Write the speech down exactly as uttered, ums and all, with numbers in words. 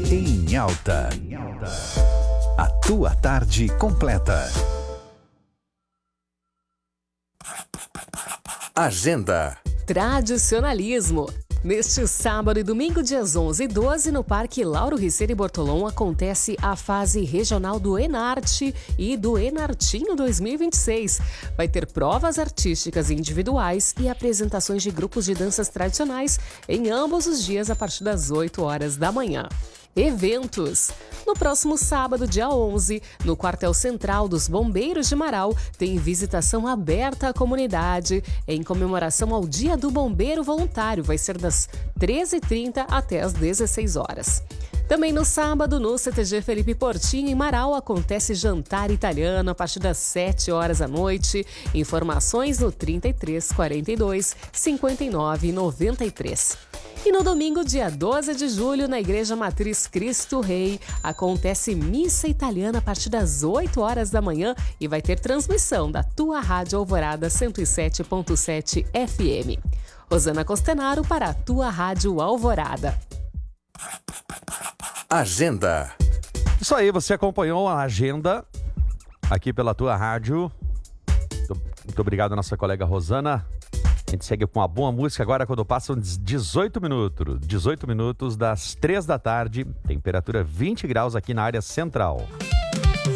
Em Alta. A tua tarde completa. Agenda. Tradicionalismo. Neste sábado e domingo, dias onze e doze, no Parque Lauro Riccieri Bortolom, acontece a fase regional do Enarte e do Enartinho dois mil e vinte e seis. Vai ter provas artísticas individuais e apresentações de grupos de danças tradicionais em ambos os dias a partir das oito horas da manhã. Eventos. No próximo sábado, dia onze, no quartel central dos Bombeiros de Marau, tem visitação aberta à comunidade em comemoração ao Dia do Bombeiro Voluntário. Vai ser das treze e trinta até as dezesseis horas. Também no sábado, no C T G Felipe Portinho, em Marau, acontece jantar italiano a partir das sete horas da noite. Informações no trinta e três, quarenta e dois, cinquenta e nove, noventa e três. E no domingo, dia doze de julho, na Igreja Matriz Cristo Rei, acontece missa italiana a partir das oito horas da manhã e vai ter transmissão da tua Rádio Alvorada cento e sete ponto sete F M. Rosana Costenaro para a tua Rádio Alvorada. Agenda. Isso aí, você acompanhou a agenda aqui pela tua rádio. Muito obrigado, nossa colega Rosana. A gente segue com uma boa música agora quando passam dezoito minutos. dezoito minutos das três da tarde, temperatura vinte graus aqui na área central.